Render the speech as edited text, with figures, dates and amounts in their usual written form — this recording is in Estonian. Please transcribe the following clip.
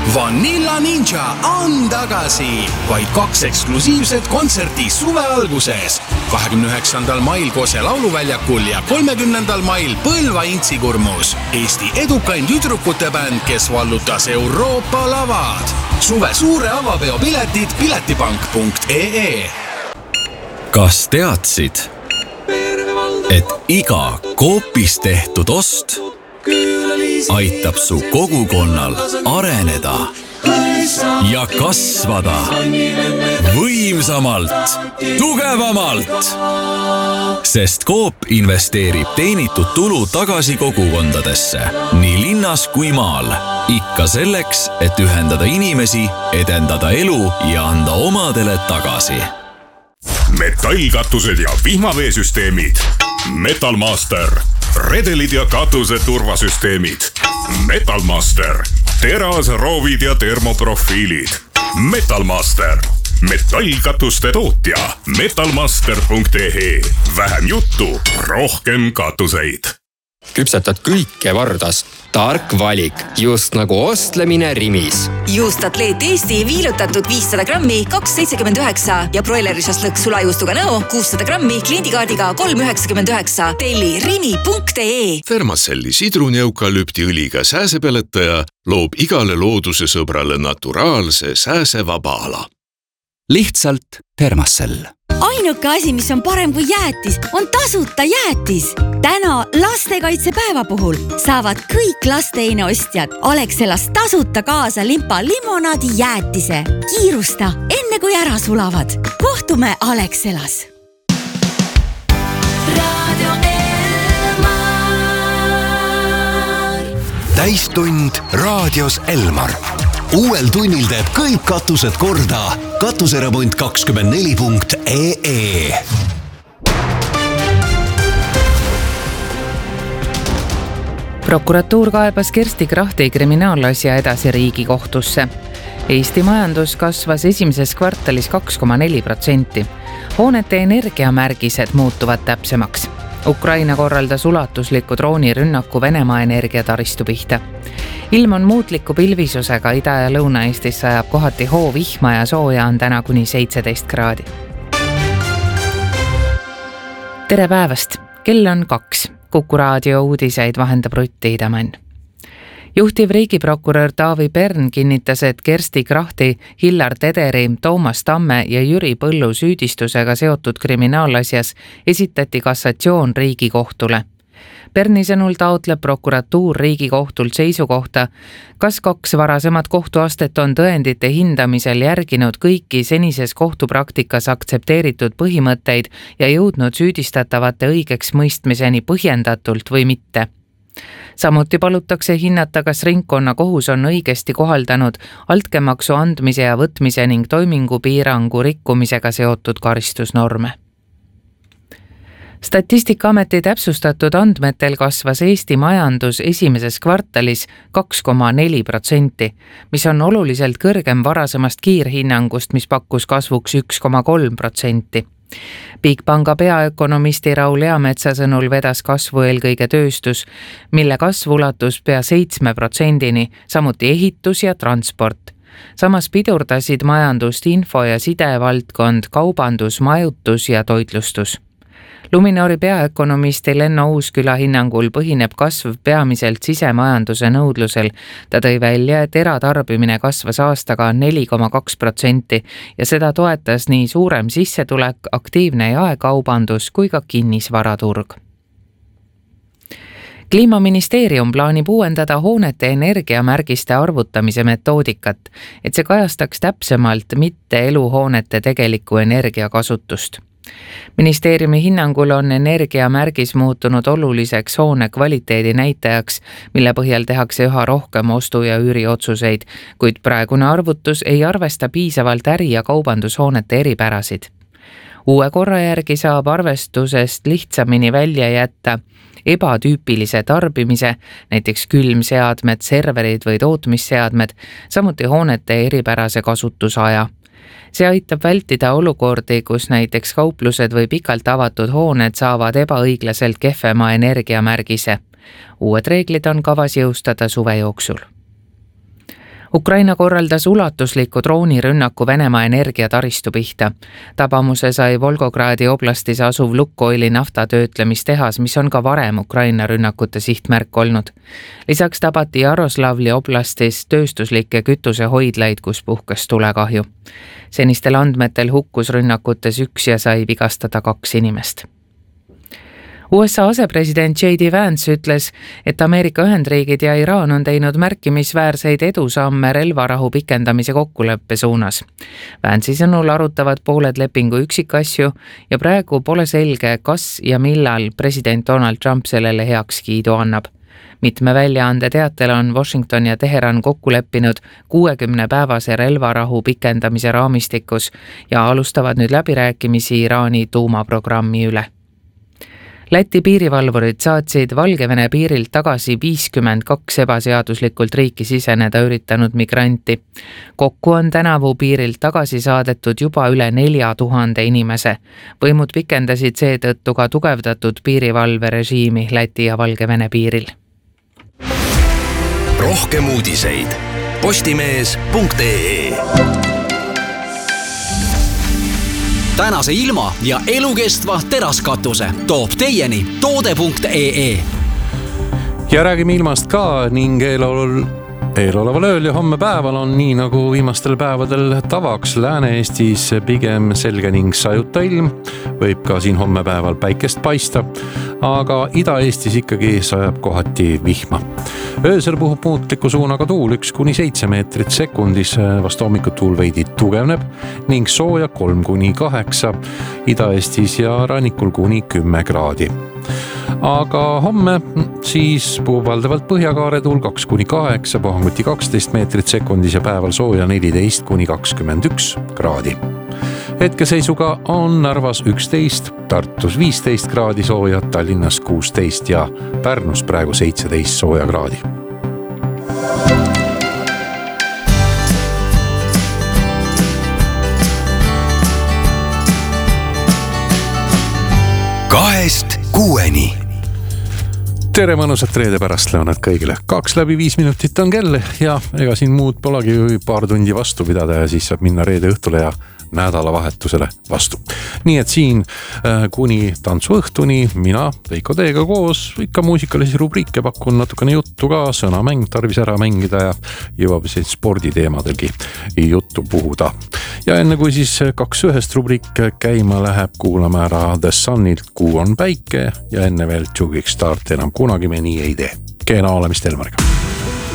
Vanilla Ninja on tagasi. Vaid 2 eksklusiivset kontserti suve alguses. 29. mail Kose lauluväljakul ja 30. mail Põlva Intsikurmus. Eesti edukain tüdrukute bänd, kes vallutas Euroopa lavad. Suve suure avapeo piletid piletipank.ee. Kas teadsid, et iga Coopis tehtud ost aitab su kogukonnal areneda ja kasvada võimsamalt, tugevamalt? Sest Coop investeerib teenitud tulu tagasi kogukondadesse, nii linnas kui maal. Ikka selleks, et ühendada inimesi, edendada elu ja anda omadele tagasi. Metallkatused ja vihmaveesüsteemid. Metalmaster. Redelid ja katuse turvasüsteemid. Metalmaster. Terasroovid ja termoprofiilid. Metalmaster. Metallkatuste tootja. Metalmaster.ee. Vähem juttu, rohkem katuseid. Küpsetad kõike Vardas. Tark valik, just nagu ostlemine Rimis. Juust Atleet Eesti viilutatud 500 grammi 2,79 ja broilerisast lõks sulajuustuga nõo 600 grammi kliendikaardiga 3,99. Telli rimi.ee. Thermacelli sidruni-eukalüptiõliga sääsepeletaja loob igale looduse sõbrale naturaalse sääsevaba ala. Lihtsalt Thermacell. Ainuke asi, mis on parem kui jäätis, on tasuta jäätis. Täna lastekaitsepäeva puhul saavad kõik lasteine ostjad Alexelas tasuta kaasa limpa limonaadi jäätise. Kiirusta, enne kui ära sulavad. Kohtume Alexelas. Täistund raadios Elmar. Uuel tunnil teeb kõik katused korda. Katuseremont24.ee. Prokuratuur kaebas Kersti Krahti kriminaalasja edasi Riigikohtusse. Eesti majandus kasvas esimeses kvartalis 2,4%. Hoonete energiamärgised muutuvad täpsemaks. Ukraina korraldas ulatusliku droonirünnaku Venemaa energiataristu pihta. Ilm on muutliku pilvisusega, Ida- ja Lõuna-Eestis sajab kohati hoovihma ja sooja on täna kuni 17 kraadi. Tere päevast! Kell on 2. Kuku raadio uudiseid vahendab Rutt Iidamann. Juhtiv riigiprokurör Taavi Pern kinnitas, et Kersti Krahti, Hillar Tederi, Toomas Tamme ja Jüri Põllu süüdistusega seotud kriminaalasjas esitati kassatsioon Riigikohtule. Perni sõnul taotleb prokuratuur Riigikohtult seisukohta, kas 2 varasemat kohtuastet on tõendite hindamisel järginud kõiki senises kohtupraktikas aktsepteeritud põhimõtteid ja jõudnud süüdistatavate õigeks mõistmiseni põhjendatult või mitte. Samuti palutakse hinnata, kas ringkonnakohus on õigesti kohaldanud altkäemaksu andmise ja võtmise ning toimingupiirangu rikkumisega seotud karistusnorme. Statistikaameti täpsustatud andmetel kasvas Eesti majandus esimeses kvartalis 2,4%, mis on oluliselt kõrgem varasemast kiirhinnangust, mis pakkus kasvuks 1,3%. Bigpanga peaökonomisti Raul Eametsa sõnul vedas kasvu eelkõige tööstus, mille kasv ulatus pea 7%, samuti ehitus ja transport. Samas pidurdasid majandust info- ja sidevaldkond, kaubandus, majutus ja toitlustus. Luminori peaökonomisti Lenno Uusküla hinnangul põhineb kasv peamiselt sisemajanduse nõudlusel. Ta tõi välja, et eratarbimine kasvas aastaga 4,2% ja seda toetas nii suurem sissetulek, aktiivne jaekaubandus kui ka kinnisvaraturg. Kliimaministeerium plaanib uuendada hoonete energiamärgiste arvutamise metoodikat, et see kajastaks täpsemalt mitte eluhoonete tegelikku energiakasutust. Ministeeriumi hinnangul on energiamärgis muutunud oluliseks hoone kvaliteedi näitajaks, mille põhjal tehakse üha rohkem ostu- ja üüriotsuseid, kuid praegune arvutus ei arvesta piisavalt äri- ja kaubandushoonete eripärasid. Uue korra järgi saab arvestusest lihtsamini välja jätta ebatüüpilise tarbimise, näiteks külmseadmed, serverid või tootmisseadmed, samuti hoonete eripärase kasutusaja. See aitab vältida olukordi, kus näiteks kauplused või pikalt avatud hooned saavad ebaõiglaselt kehvema energiamärgise. Uued reeglid on kavas jõustada suve jooksul. Ukraina korraldas ulatusliku droonirünnaku Venemaa energiataristu pihta. Tabamuse sai Volgogradi oblastis asuv Lukoili naftatöötlemistehas, mis on ka varem Ukraina rünnakute sihtmärk olnud. Lisaks tabati Jaroslavli oblastis tööstuslikke kütusehoidlaid, kus puhkes tulekahju. Senistel andmetel hukkus rünnakutes 1 ja sai vigastada 2 inimest. USA asepresident J.D. Vance ütles, et Ameerika Ühendriigid ja Iraan on teinud märkimisväärseid edusamme relvarahu pikendamise kokkuleppe suunas. Vance'i sõnul arutavad pooled lepingu üksikasju ja praegu pole selge, kas ja millal president Donald Trump sellele heakskiidu annab. Mitme väljaande teatel on Washington ja Teheran kokku leppinud 60-päevase relvarahu pikendamise raamistikus ja alustavad nüüd läbirääkimisi Iraani tuumaprogrammi üle. Läti piirivalvurid saatsid Valgevene piirilt tagasi 52 ebaseaduslikult riiki siseneda üritanud migranti. Kokku on tänavu piirilt tagasi saadetud juba üle 4000 inimese. Võimud pikendasid seetõttu ka tugevdatud piirivalverežiimi Läti ja Valgevene piiril. Rohkem uudiseid postimees.ee. Tänase ilma ja elukestva teraskatuse toob teieni toode.ee. Ja räägime ilmast ka ning eeloleval ööl ja homme päeval on nii nagu viimastel päevadel tavaks Lääne-Eestis pigem selge ning sajuta ilm. Võib ka siin homme päeval päikest paista, aga Ida-Eestis ikkagi sajab kohati vihma. Öösel puhub muutliku suunaga tuul 1-7 meetrit sekundis, vastu hommikut tuul veidi tugevneb ning sooja 3-8, Ida-Eestis ja rannikul kuni 10 kraadi. Aga homme siis puhub valdavalt põhjakaare tuul 2-8, puhanguti 12 meetrit sekundis ja päeval sooja 14-21 kraadi. Hetkeseisuga on Narvas 11, Tartus 15 kraadi sooja, Tallinnas 16 ja Pärnus praegu 17 sooja kraadi. Kahest 6-ni. Tere mõnusat reede pärastlõunat kõigile. 2:05 minutit on kell ja ega siin muud polegi paar tundi vastu pidada ja siis saab minna reede õhtule ja nädalavahetusele vastu. Nii et siin kuni tantsuõhtuni mina Veiko teiega koos ikka muusikalisi rubriike pakun natukene juttu ka, sõnamäng tarvis ära mängida ja jõuab siin sporditeemadelgi juttu puhuda. Ja enne kui siis 2 ühest rubriik käima läheb, kuulame ära The Sunilt Kuu on päike ja enne veel Two Kick Start enam kunagi me nii ei tee. Kena olemist Elmariga.